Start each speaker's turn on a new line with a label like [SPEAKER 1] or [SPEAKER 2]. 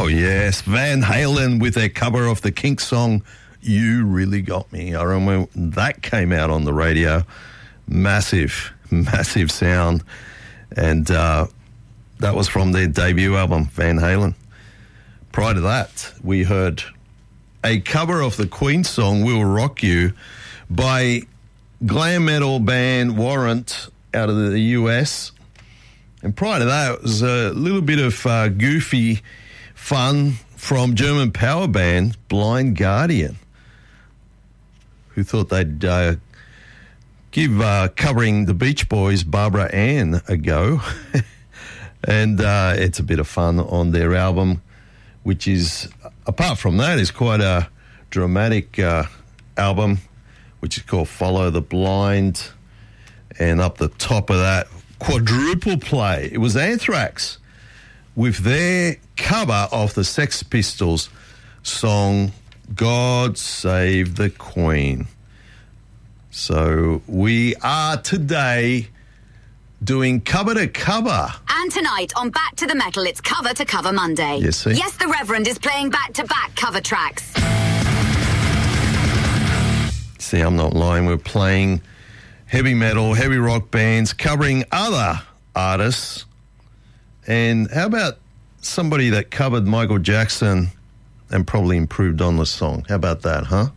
[SPEAKER 1] Oh, yes. Van Halen with their cover of the Kinks song, You Really Got Me. I remember that came out on the radio. Massive, massive sound. And that was from their debut album, Van Halen. Prior to that, we heard a cover of the Queen song, We'll Rock You, by glam metal band Warrant out of the US. And prior to that, it was a little bit of goofy fun from German power band Blind Guardian, who thought they'd give covering the Beach Boys' Barbara Ann a go. And it's a bit of fun on their album, which is, apart from that, is quite a dramatic album, which is called Follow the Blind. And up the top of that, quadruple play. It was Anthrax with their cover of the Sex Pistols song, God Save the Queen. So we are today doing cover to cover.
[SPEAKER 2] And tonight on Back to the Metal, it's Cover to Cover Monday.
[SPEAKER 1] Yes, see?
[SPEAKER 2] Yes, the Reverend is playing back-to-back cover tracks.
[SPEAKER 1] See, I'm not lying. We're playing heavy metal, heavy rock bands covering other artists. And how about somebody that covered Michael Jackson and probably improved on the song? How about that, huh?